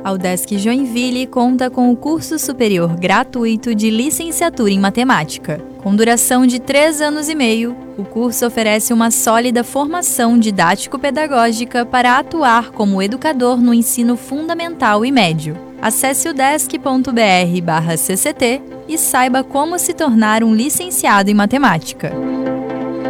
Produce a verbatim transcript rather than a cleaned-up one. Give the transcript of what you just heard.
A UDESC Joinville conta com o curso superior gratuito de licenciatura em matemática. Com duração de três anos e meio, o curso oferece uma sólida formação didático-pedagógica para atuar como educador no ensino fundamental e médio. Acesse udesc ponto br barra cct e saiba como se tornar um licenciado em matemática.